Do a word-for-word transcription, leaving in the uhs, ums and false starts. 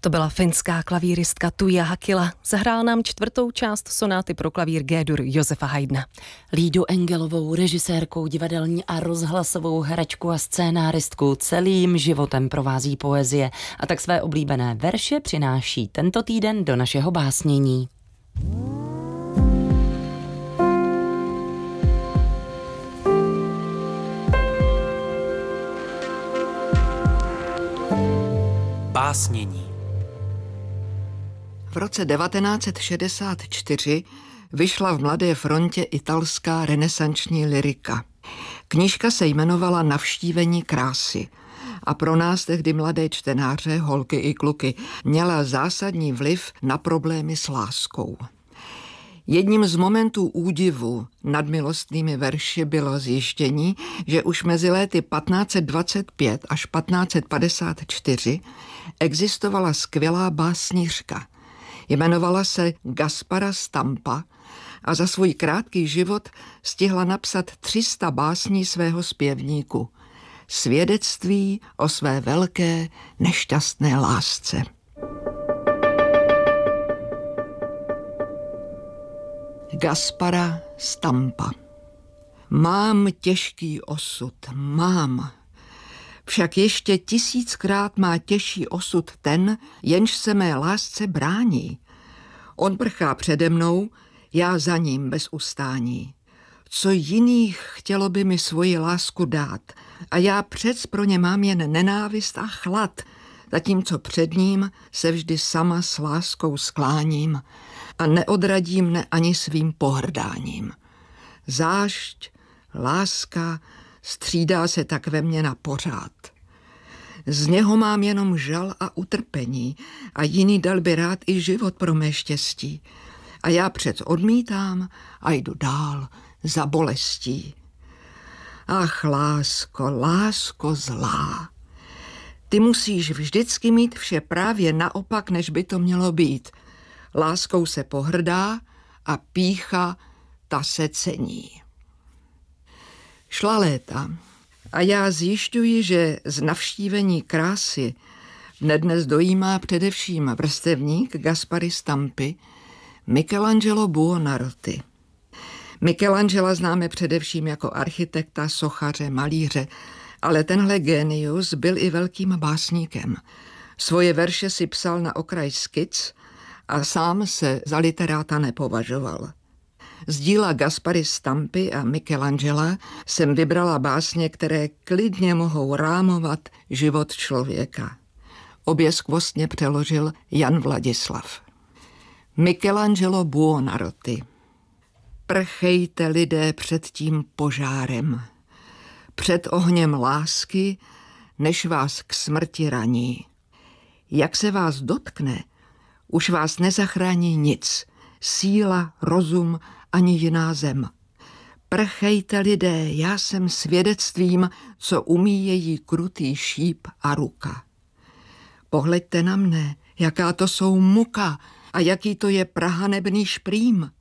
To byla finská klavíristka Tuija Hakila. Zahrál nám čtvrtou část sonáty pro klavír G-dur Josefa Haydna. Lídu Engelovou, režisérkou, divadelní a rozhlasovou herečku a scénáristku celým životem provází poezie a tak své oblíbené verše přináší tento týden do našeho básnění. Básnění. V roce devatenáct set šedesát čtyři vyšla v Mladé frontě italská renesanční lyrika. Knížka se jmenovala Navštívení krásy a pro nás tehdy mladé čtenáře, holky i kluky, měla zásadní vliv na problémy s láskou. Jedním z momentů údivu nad milostnými verši bylo zjištění, že už mezi léty patnáct set dvacet pět až patnáct set padesát čtyři existovala skvělá básnířka. Jmenovala se Gaspara Stampa a za svůj krátký život stihla napsat tři sta básní svého zpěvníku. Svědectví o své velké nešťastné lásce. Gaspara Stampa. Mám těžký osud, mám. Však ještě tisíckrát má těžší osud ten, jenž se mé lásce brání. On prchá přede mnou, já za ním bez ustání. Co jiných chtělo by mi svoji lásku dát, a já přec pro ně mám jen nenávist a chlad, zatímco před ním se vždy sama s láskou skláním a neodradím mne ani svým pohrdáním. Zášť, láska střídá se tak ve mně na pořád. Z něho mám jenom žal a utrpení a jiný dal by rád i život pro mé štěstí. A já přec odmítám a jdu dál za bolestí. Ach, lásko, lásko zlá, ty musíš vždycky mít vše právě naopak, než by to mělo být. Láskou se pohrdá a pýcha, ta se cení. Šla léta a já zjišťuji, že z navštívení krásy mne dnes dojímá především vrstevník Gaspary Stampy, Michelangelo Buonarroti. Michelangela známe především jako architekta, sochaře, malíře, ale tenhle génius byl i velkým básníkem. Svoje verše si psal na okraj skic a sám se za literáta nepovažoval. Z díla Gaspary Stampy a Michelangela jsem vybrala básně, které klidně mohou rámovat život člověka. Obě skvostně přeložil Jan Vladislav. Michelangelo Buonarroti. Prchejte, lidé, před tím požárem, před ohněm lásky, než vás k smrti raní. Jak se vás dotkne, už vás nezachrání nic, síla, rozum, ani jiná zem. Prchejte, lidé, já jsem svědectvím, co umí její krutý šíp a ruka. Pohleďte na mne, jaká to jsou muka a jaký to je prahanebný šprým.